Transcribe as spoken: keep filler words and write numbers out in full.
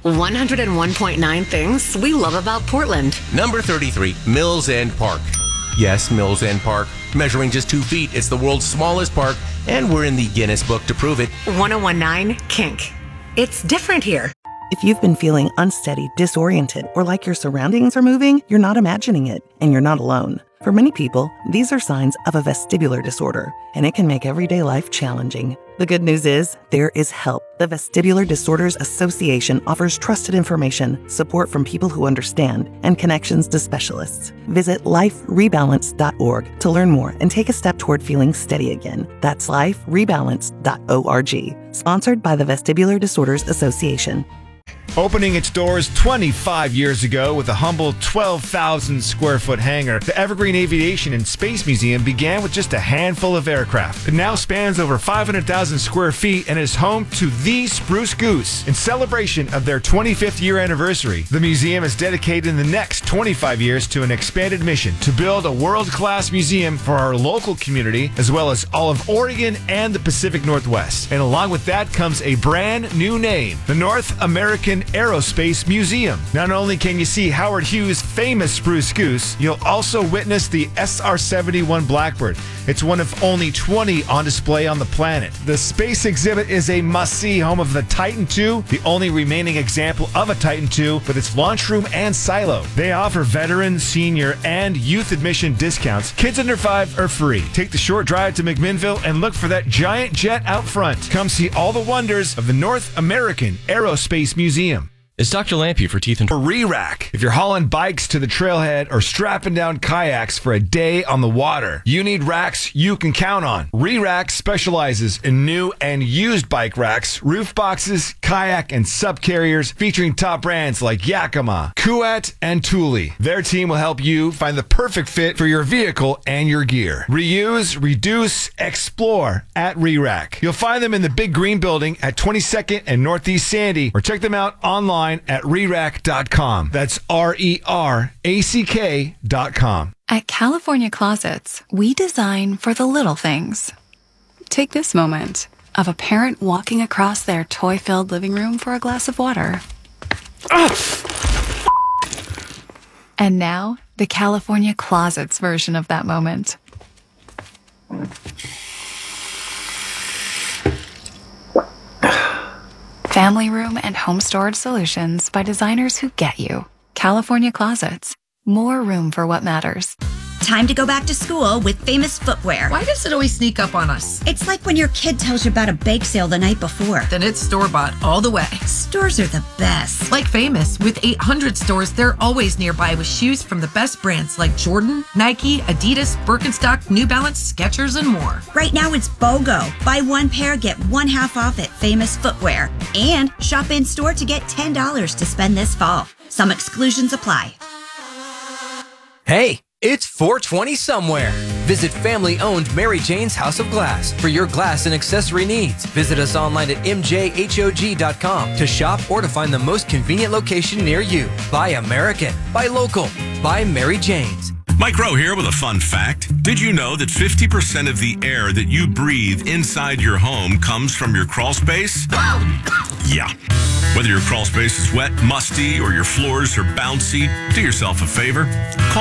one oh one point nine things we love about Portland. Number thirty-three, Mills End Park. Yes, Mills End Park. Measuring just two feet, it's the world's smallest park, and we're in the Guinness Book to prove it. one oh one point nine Kink. It's different here. If you've been feeling unsteady, disoriented, or like your surroundings are moving, you're not imagining it, and you're not alone. For many people, these are signs of a vestibular disorder, and it can make everyday life challenging. The good news is, there is help. The Vestibular Disorders Association offers trusted information, support from people who understand, and connections to specialists. Visit life rebalance dot org to learn more and take a step toward feeling steady again. That's life rebalance dot org. Sponsored by the Vestibular Disorders Association. Opening its doors twenty-five years ago with a humble twelve thousand square foot hangar, the Evergreen Aviation and Space Museum began with just a handful of aircraft. It now spans over five hundred thousand square feet and is home to the Spruce Goose. In celebration of their twenty-fifth year anniversary, the museum is dedicated the next twenty-five years to an expanded mission to build a world-class museum for our local community, as well as all of Oregon and the Pacific Northwest. And along with that comes a brand new name, the North American Aerospace Museum. Not only can you see Howard Hughes' famous Spruce Goose, you'll also witness the S R seventy-one Blackbird. It's one of only twenty on display on the planet. The space exhibit is a must-see, home of the Titan two, the only remaining example of a Titan two with its launch room and silo. They offer veteran, senior, and youth admission discounts. Kids under five are free. Take the short drive to McMinnville and look for that giant jet out front. Come see all the wonders of the North American Aerospace Museum. It's Doctor Lampy for Teeth and... For Re-Rack. If you're hauling bikes to the trailhead or strapping down kayaks for a day on the water, you need racks you can count on. Re-Rack specializes in new and used bike racks, roof boxes, kayak, and subcarriers featuring top brands like Yakima, Kuat, and Thule. Their team will help you find the perfect fit for your vehicle and your gear. Reuse, reduce, explore at Re-Rack. You'll find them in the Big Green Building at twenty-second and Northeast Sandy, or check them out online at rerack dot com. That's R E R A C K dot com. At California Closets, we design for the little things. Take this moment of a parent walking across their toy-filled living room for a glass of water. And now, the California Closets version of that moment. Family room and home storage solutions by designers who get you. California Closets. More room for what matters. Time to go back to school with Famous Footwear. Why does it always sneak up on us? It's like when your kid tells you about a bake sale the night before. Then it's store-bought all the way. Stores are the best. Like Famous, with eight hundred stores, they're always nearby with shoes from the best brands like Jordan, Nike, Adidas, Birkenstock, New Balance, Skechers, and more. Right now it's BOGO. Buy one pair, get one half off at Famous Footwear. And shop in-store to get ten dollars to spend this fall. Some exclusions apply. Hey, it's four twenty somewhere. Visit family-owned Mary Jane's House of Glass for your glass and accessory needs. Visit us online at M J Hog dot com to shop or to find the most convenient location near you. Buy American. Buy local. Buy Mary Jane's. Mike Rowe here with a fun fact. Did you know that fifty percent of the air that you breathe inside your home comes from your crawl space? Yeah. Whether your crawl space is wet, musty, or your floors are bouncy, do yourself a favor. Call